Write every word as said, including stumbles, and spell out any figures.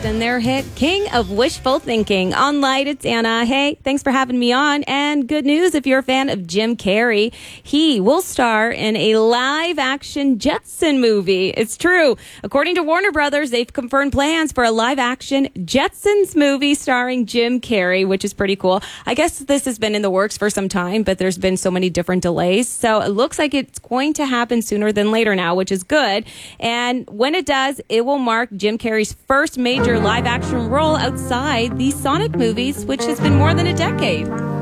West and their hit King of Wishful Thinking. On Light, it's Anna. Hey, thanks for having me on. And good news if you're a fan of Jim Carrey. He will star in a live-action Jetson movie. It's true. According to Warner Brothers, they've confirmed plans for a live-action Jetsons movie starring Jim Carrey, which is pretty cool. I guess this has been in the works for some time, but there's been so many different delays. So it looks like it's going to happen sooner than later now, which is good. And when it does, it will mark Jim Carrey's first major live-action role outside the Sonic movies, which has been more than a decade.